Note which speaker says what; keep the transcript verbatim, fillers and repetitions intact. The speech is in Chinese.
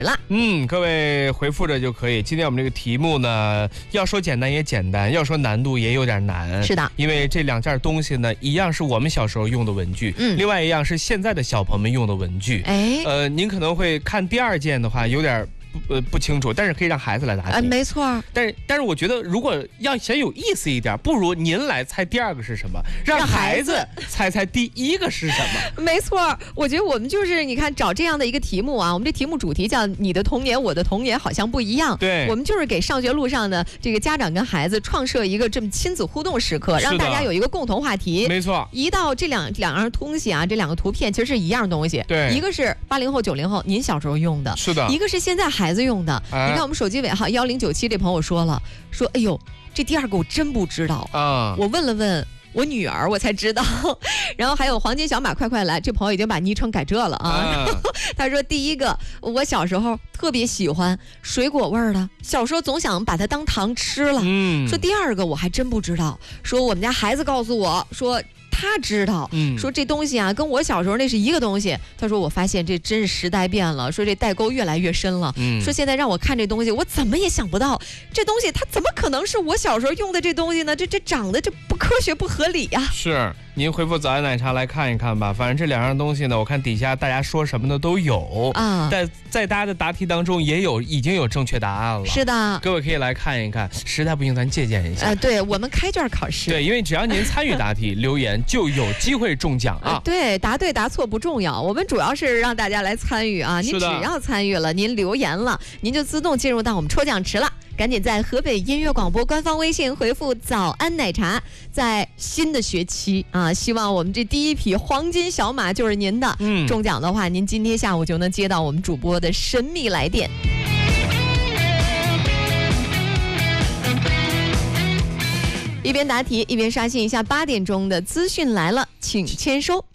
Speaker 1: 了。
Speaker 2: 嗯，各位回复着就可以。今天我们这个题目呢，要说简单也简单，要说难度也有点难。
Speaker 1: 是的，
Speaker 2: 因为这两件东西呢，一样是我们小时候用的文具，嗯，另外一样是现在的小朋友们用的文具。哎，呃，您可能会看第二件的话，有点不呃不清楚，但是可以让孩子来答题。
Speaker 1: 呃，没错。
Speaker 2: 但是但是我觉得，如果要想有意思一点，不如您来猜第二个是什么，让孩子猜猜第一个是什么。
Speaker 1: 没错，我觉得我们就是你看找这样的一个题目啊，我们这题目主题叫“你的童年，我的童年好像不一样”。
Speaker 2: 对，
Speaker 1: 我们就是给上学路上的这个家长跟孩子创设一个这么亲子互动时刻，让大家有一个共同话题。
Speaker 2: 没错，
Speaker 1: 一到这两两样东西啊，这两个图片其实是一样东西。
Speaker 2: 对，
Speaker 1: 一个是八零后、九零后您小时候用的，
Speaker 2: 是的；
Speaker 1: 一个是现在孩子用的。哎、你看我们手机尾号幺零九七这朋友说了，说哎呦，这第二个我真不知道啊，我问了问我女儿，我才知道。然后还有黄金小马快快来，这朋友已经把昵称改这了啊。啊他说第一个，我小时候特别喜欢水果味儿的，小时候总想把它当糖吃了。嗯，说第二个我还真不知道，说我们家孩子告诉我说。他知道，嗯，说这东西啊，跟我小时候那是一个东西。他说我发现这真是时代变了，说这代沟越来越深了。嗯，说现在让我看这东西，我怎么也想不到，这东西它怎么可能是我小时候用的这东西呢？这这长得这不科学不合理呀、啊。
Speaker 2: 是，您回复早安奶茶来看一看吧。反正这两样东西呢，我看底下大家说什么的都有啊，在在大家的答题当中也有已经有正确答案了。
Speaker 1: 是的，
Speaker 2: 各位可以来看一看，实在不行咱借鉴一下。
Speaker 1: 呃，对我们开卷考试。
Speaker 2: 对，因为只要您参与答题留言。就有机会中奖啊、呃！
Speaker 1: 对，答对答错不重要，我们主要是让大家来参与啊！您只要参与了，您留言了，您就自动进入到我们抽奖池了。赶紧在河北音乐广播官方微信回复“早安奶茶”。在新的学期啊，希望我们这第一匹黄金小马就是您的。嗯，中奖的话，您今天下午就能接到我们主播的神秘来电。一边答题一边刷新一下八点钟的资讯来了，请签收。